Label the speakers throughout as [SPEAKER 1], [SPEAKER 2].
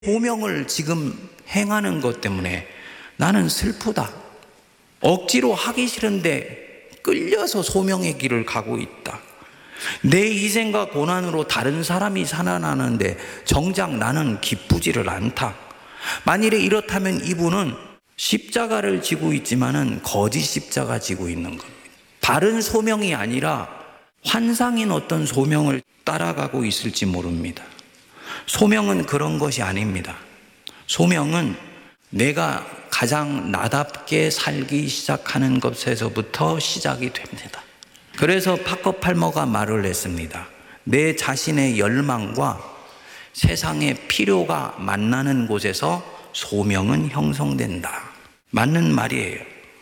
[SPEAKER 1] 소명을 지금 행하는 것 때문에 나는 슬프다. 억지로 하기 싫은데 끌려서 소명의 길을 가고 있다. 내 희생과 고난으로 다른 사람이 살아나는데 정작 나는 기쁘지를 않다. 만일에 이렇다면 이분은 십자가를 지고 있지만은 거짓 십자가 지고 있는 겁니다. 바른 소명이 아니라 환상인 어떤 소명을 따라가고 있을지 모릅니다. 소명은 그런 것이 아닙니다. 소명은 내가 가장 나답게 살기 시작하는 것에서부터 시작이 됩니다. 그래서 파커 팔머가 말을 했습니다. 내 자신의 열망과 세상의 필요가 만나는 곳에서 소명은 형성된다. 맞는 말이에요.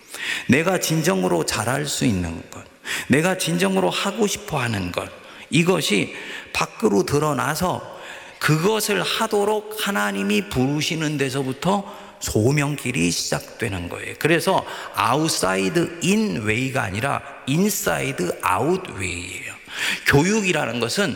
[SPEAKER 1] 내가 진정으로 잘할 수 있는 것, 내가 진정으로 하고 싶어 하는 것, 이것이 밖으로 드러나서 그것을 하도록 하나님이 부르시는 데서부터 소명길이 시작되는 거예요. 그래서 아웃사이드 인 웨이가 아니라 인사이드 아웃 웨이예요. 교육이라는 것은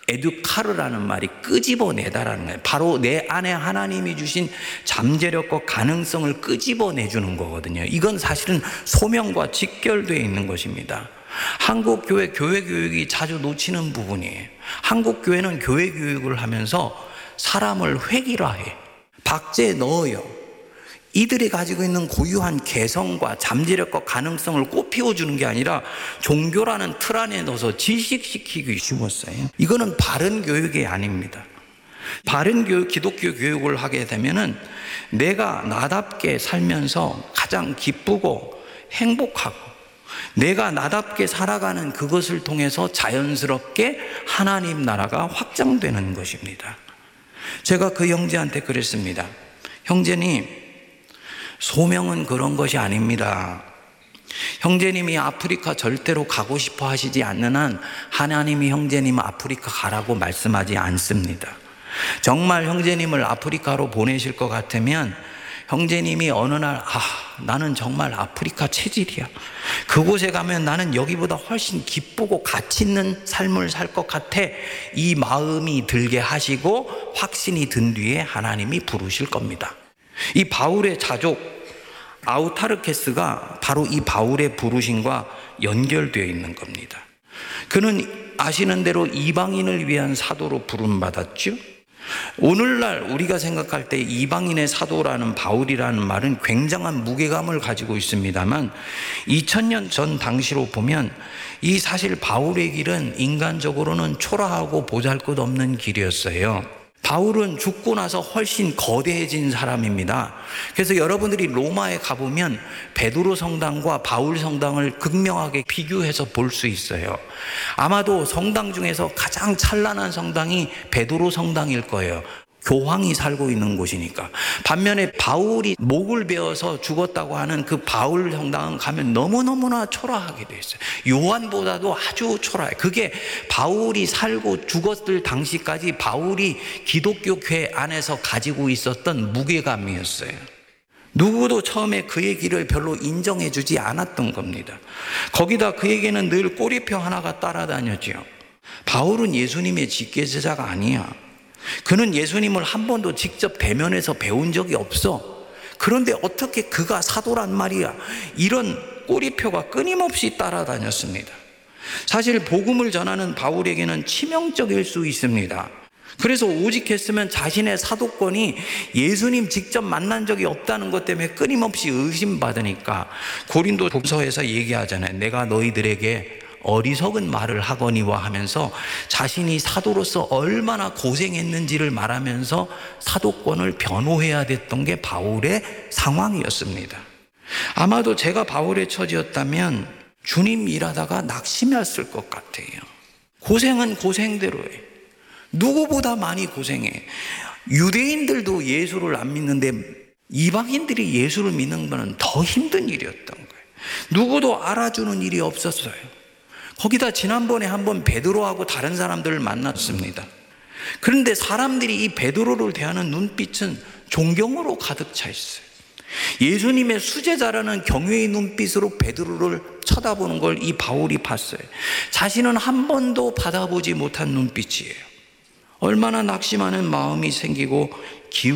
[SPEAKER 1] 에듀카르라는 말이 끄집어내다라는 거예요. 바로 내 안에 하나님이 주신 잠재력과 가능성을 끄집어내주는 거거든요. 이건 사실은 소명과 직결되어 있는 것입니다. 한국 교회 교육이 자주 놓치는 부분이에요. 한국 교회는 교회 교육을 하면서 사람을 획일화해 박제에 넣어요. 이들이 가지고 있는 고유한 개성과 잠재력과 가능성을 꽃피워주는 게 아니라 종교라는 틀 안에 넣어서 질식시키기 쉬웠어요. 이거는 바른 교육이 아닙니다. 바른 교육, 기독교 교육을 하게 되면은 내가 나답게 살면서 가장 기쁘고 행복하고 내가 나답게 살아가는 그것을 통해서 자연스럽게 하나님 나라가 확장되는 것입니다. 제가 그 형제한테 그랬습니다. 형제님, 소명은 그런 것이 아닙니다. 형제님이 아프리카 절대로 가고 싶어 하시지 않는 한 하나님이 형제님 아프리카 가라고 말씀하지 않습니다. 정말 형제님을 아프리카로 보내실 것 같으면 형제님이 어느 날 나는 정말 아프리카 체질이야. 그곳에 가면 나는 여기보다 훨씬 기쁘고 가치 있는 삶을 살 것 같아. 이 마음이 들게 하시고 확신이 든 뒤에 하나님이 부르실 겁니다. 이 바울의 자족 아우타르케스가 바로 이 바울의 부르심과 연결되어 있는 겁니다. 그는 아시는 대로 이방인을 위한 사도로 부름받았죠. 오늘날 우리가 생각할 때 이방인의 사도라는 바울이라는 말은 굉장한 무게감을 가지고 있습니다만 2000년 전 당시로 보면 이 사실 바울의 길은 인간적으로는 초라하고 보잘것없는 길이었어요. 바울은 죽고 나서 훨씬 거대해진 사람입니다. 그래서 여러분들이 로마에 가보면 베드로 성당과 바울 성당을 극명하게 비교해서 볼 수 있어요. 아마도 성당 중에서 가장 찬란한 성당이 베드로 성당일 거예요. 교황이 살고 있는 곳이니까. 반면에 바울이 목을 베어서 죽었다고 하는 그 바울 성당은 가면 너무너무나 초라하게 돼 있어요. 요한보다도 아주 초라해요. 그게 바울이 살고 죽었을 당시까지 바울이 기독교 궤 안에서 가지고 있었던 무게감이었어요. 누구도 처음에 그의 길을 별로 인정해 주지 않았던 겁니다. 거기다 그에게는 늘 꼬리표 하나가 따라다녔죠. 바울은 예수님의 직계제자가 아니야. 그는 예수님을 한 번도 직접 대면해서 배운 적이 없어. 그런데 어떻게 그가 사도란 말이야. 이런 꼬리표가 끊임없이 따라다녔습니다. 사실 복음을 전하는 바울에게는 치명적일 수 있습니다. 그래서 오직 했으면 자신의 사도권이 예수님 직접 만난 적이 없다는 것 때문에 끊임없이 의심받으니까 고린도 도서에서 얘기하잖아요. 내가 너희들에게 어리석은 말을 하거니와 하면서 자신이 사도로서 얼마나 고생했는지를 말하면서 사도권을 변호해야 됐던 게 바울의 상황이었습니다. 아마도 제가 바울의 처지였다면 주님 일하다가 낙심했을 것 같아요. 고생은 고생대로 해. 누구보다 많이 고생해. 유대인들도 예수를 안 믿는데 이방인들이 예수를 믿는 것은 더 힘든 일이었던 거예요. 누구도 알아주는 일이 없었어요. 거기다 지난번에 한번 베드로하고 다른 사람들을 만났습니다. 그런데 사람들이 이 베드로를 대하는 눈빛은 존경으로 가득 차 있어요. 예수님의 수제자라는 경외의 눈빛으로 베드로를 쳐다보는 걸 이 바울이 봤어요. 자신은 한 번도 받아보지 못한 눈빛이에요. 얼마나 낙심하는 마음이 생기고